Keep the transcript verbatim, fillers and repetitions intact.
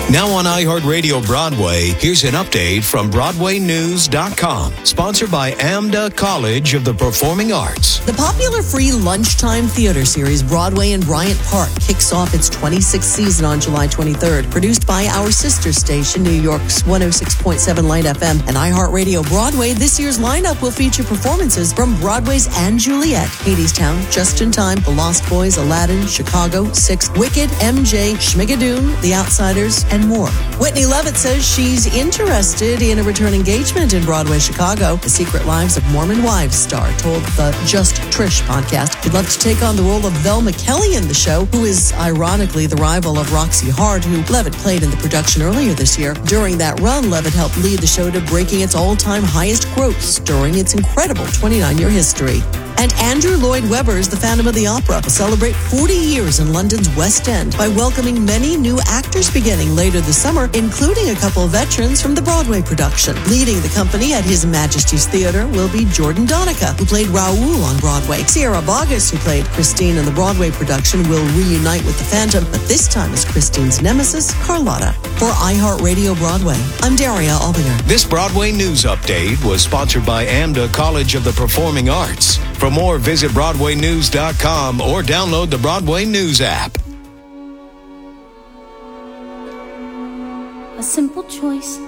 Now on iHeartRadio Broadway, here's an update from Broadway News dot com, sponsored by AMDA College of the Performing Arts. The popular free lunchtime theater series Broadway in Bryant Park kicks off its twenty-sixth season on July twenty-third. Produced by our sister station, New York's one oh six point seven Light F M and iHeartRadio Broadway, this year's lineup will feature performances from Broadway's Anne Juliet, Hadestown, Just in Time, The Lost Boys, Aladdin, Chicago, Six, Wicked, M J, Schmigadoon, The Outsiders, and more. Whitney Levitt says she's interested in a return engagement in Broadway Chicago. The Secret Lives of Mormon Wives star told the Just Trish podcast she'd love to take on the role of Velma Kelly in the show, who is ironically the rival of Roxy Hart, who Levitt played in the production earlier this year. During that run, Levitt helped lead the show to breaking its all-time highest gross during its incredible twenty-nine-year history. And Andrew Lloyd Webber's The Phantom of the Opera will celebrate forty years in London's West End by welcoming many new actors beginning later this summer, including a couple of veterans from the Broadway production. Leading the company at His Majesty's Theatre will be Jordan Donica, who played Raoul on Broadway. Sierra Boggess, who played Christine in the Broadway production, will reunite with the Phantom, but this time as Christine's nemesis, Carlotta. For iHeartRadio Broadway, I'm Daria Albinger. This Broadway News Update was sponsored by AMDA College of the Performing Arts. For more, visit Broadway News dot com or download the Broadway News app. A simple choice